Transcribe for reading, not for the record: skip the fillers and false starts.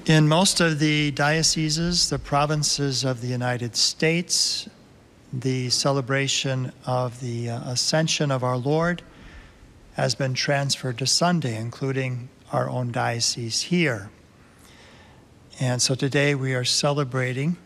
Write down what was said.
In most of the dioceses, the provinces of the United States, the celebration of the Ascension of our Lord has been transferred to Sunday, including our own diocese here. And so today we are celebrating